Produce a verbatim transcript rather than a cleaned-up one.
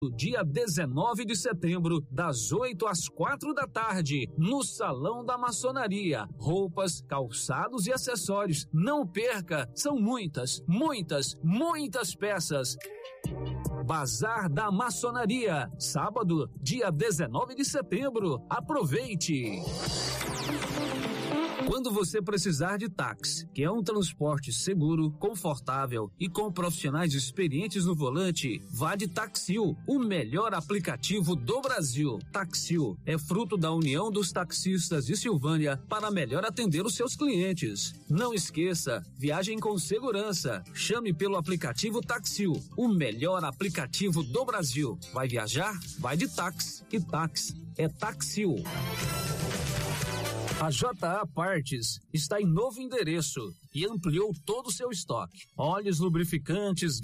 dia dezenove de setembro, das oito às quatro da tarde, no Salão da Maçonaria. Roupas, calçados e acessórios. Não perca, são muitas, muitas, muitas peças. Bazar da Maçonaria, sábado, dia dezenove de setembro. Aproveite! Quando você precisar de táxi, que é um transporte seguro, confortável e com profissionais experientes no volante, vá de Taxil, o melhor aplicativo do Brasil. Taxil é fruto da união dos taxistas de Silvânia para melhor atender os seus clientes. Não esqueça, viagem com segurança. Chame pelo aplicativo Taxil, o melhor aplicativo do Brasil. Vai viajar? Vai de táxi. E táxi é Taxil. A J A Partes está em novo endereço e ampliou todo o seu estoque. Óleos lubrificantes,